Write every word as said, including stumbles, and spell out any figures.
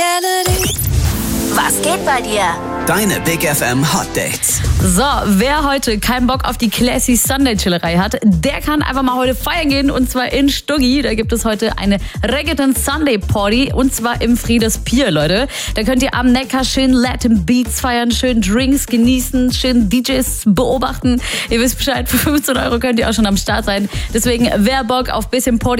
Reality. Was geht bei dir? Deine Big F M Hot Dates. So, wer heute keinen Bock auf die Classy Sunday Chillerei hat, der kann einfach mal heute feiern gehen, und zwar in Stuggi. Da gibt es heute eine Reggaeton Sunday Party, und zwar im Friedes Pier, Leute. Da könnt ihr am Neckar schön Latin Beats feiern, schön Drinks genießen, schön D Js beobachten. Ihr wisst Bescheid, für fünfzehn Euro könnt ihr auch schon am Start sein. Deswegen, wer Bock auf bisschen Party